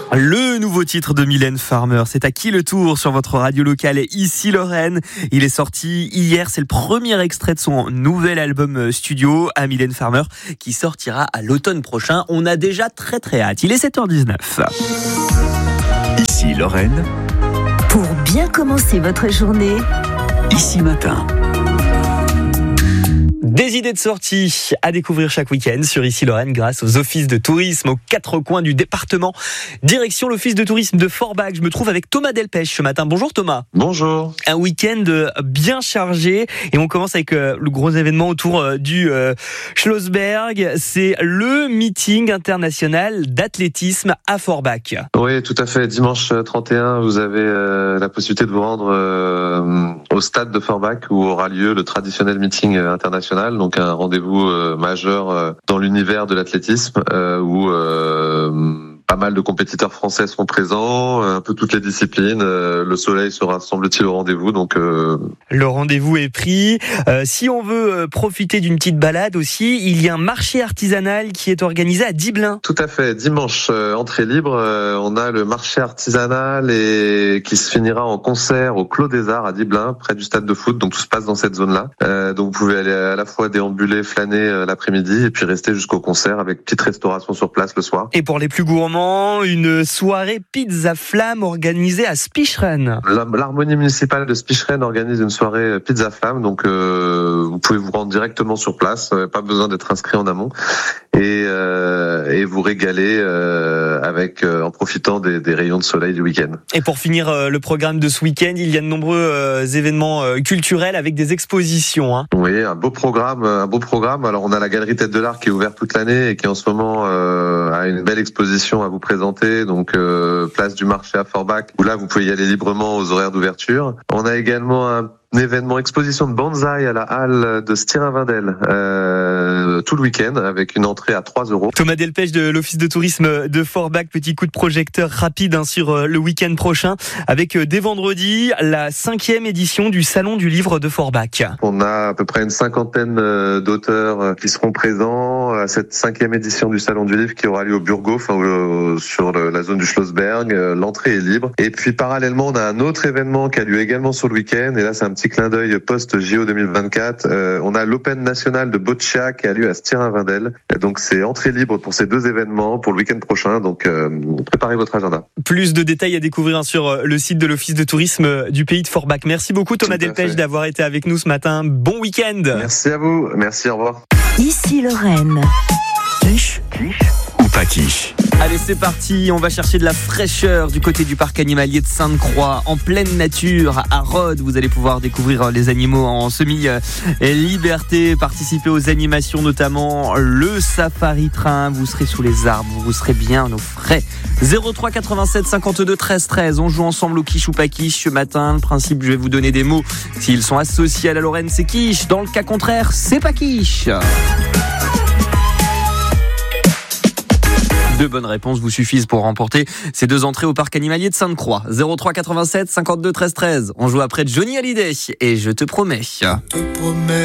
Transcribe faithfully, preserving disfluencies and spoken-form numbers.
Le nouveau titre de Mylène Farmer, c'est à qui le tour sur votre radio locale Ici Lorraine. Il est sorti hier, c'est le premier extrait de son nouvel album studio à Mylène Farmer qui sortira à l'automne prochain. On a déjà très très hâte. Il est sept heures dix-neuf. Ici Lorraine. Pour bien commencer votre journée, Ici Matin. Des idées de sortie à découvrir chaque week-end sur Ici Lorraine grâce aux offices de tourisme aux quatre coins du département. Direction l'office de tourisme de Forbach. Je me trouve avec Thomas Delpech ce matin. Bonjour Thomas. Bonjour. Un week-end bien chargé et on commence avec le gros événement autour du Schlossberg. C'est le meeting international d'athlétisme à Forbach. Oui, tout à fait. Dimanche trente et un, vous avez euh, la possibilité de vous rendre euh, au stade de Forbach où aura lieu le traditionnel meeting international. Donc un rendez-vous euh, majeur euh, dans l'univers de l'athlétisme euh, où euh, pas mal de compétiteurs français seront présents, un peu toutes les disciplines. Euh, le soleil sera, semble-t-il, au rendez-vous. Donc euh... le rendez-vous est pris. Euh, si on veut profiter d'une petite balade aussi, il y a un marché artisanal qui est organisé à Dibelin. Tout à fait. Dimanche, euh, entrée libre. Euh, on a le marché artisanal et qui se finira en concert au Clos des Arts à Dibelin, près du stade de foot. Donc tout se passe dans cette zone-là. Euh, donc vous pouvez aller à la fois déambuler, flâner euh, l'après-midi et puis rester jusqu'au concert avec petite restauration sur place le soir. Et pour les plus gourmands, une soirée pizza flamme organisée à Spicheren. L'harmonie municipale de Spicheren organise une soirée pizza flamme, donc euh, vous pouvez vous rendre directement sur place, pas besoin d'être inscrit en amont, et, euh, et vous régaler euh, avec euh, en profitant des, des rayons de soleil du week-end. Et pour finir euh, le programme de ce week-end, il y a de nombreux euh, événements euh, culturels avec des expositions. Hein. Oui, un beau programme, un beau programme. Alors on a la galerie Tête de l'Art qui est ouverte toute l'année et qui en ce moment euh, a une belle exposition à vous présenter, donc euh, place du marché à Forbach, où là vous pouvez y aller librement aux horaires d'ouverture. On a également un Un événement exposition de bonsaï à la halle de Stirin-Windel euh, tout le week-end avec une entrée à trois euros. Thomas Delpech de l'office de tourisme de Forbach, petit coup de projecteur rapide hein, sur le week-end prochain avec dès vendredi la cinquième édition du Salon du Livre de Forbach. On a à peu près une cinquantaine d'auteurs qui seront présents à cette cinquième édition du Salon du Livre qui aura lieu au Burghof hein, sur la zone du Schlossberg. L'entrée est libre. Et puis parallèlement on a un autre événement qui a lieu également sur le week-end et là c'est un petit clin d'œil post-J O deux mille vingt-quatre. Euh, on a l'Open national de boccia qui a lieu à Stirin-Windel. Donc c'est entrée libre pour ces deux événements pour le week-end prochain. Donc euh, préparez votre agenda. Plus de détails à découvrir sur le site de l'office de tourisme du pays de Forbach. Merci beaucoup Thomas Delpech d'avoir été avec nous ce matin. Bon week-end. Merci à vous. Merci, au revoir. Ici Lorraine. Quiche ou pas quiche? Allez, c'est parti, on va chercher de la fraîcheur du côté du parc animalier de Sainte-Croix, en pleine nature, à Rhodes. Vous allez pouvoir découvrir les animaux en semi-liberté, participer aux animations, notamment le safari train. Vous serez sous les arbres, vous serez bien au frais. zéro trois quatre-vingt-sept cinquante-deux treize treize. On joue ensemble au quiche ou pas quiche ce matin. Le principe, je vais vous donner des mots. S'ils sont associés à la Lorraine, c'est quiche. Dans le cas contraire, c'est pas quiche. Deux bonnes réponses vous suffisent pour remporter ces deux entrées au parc animalier de Sainte-Croix. zéro trois quatre-vingt-sept cinquante-deux treize treize. On joue après Johnny Hallyday et Je te promets. Je te promets.